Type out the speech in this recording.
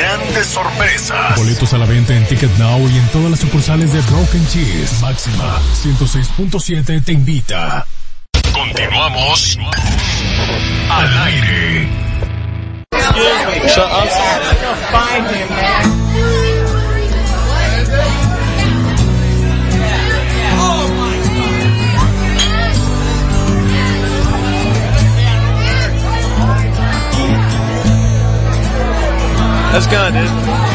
grandes sorpresas. Boletos a la venta en Ticket Now y en todas las sucursales de Broken Cheese. Máxima 106.7 te invita. Continuamos al aire. Shut up. Find him, man. That's gone, dude.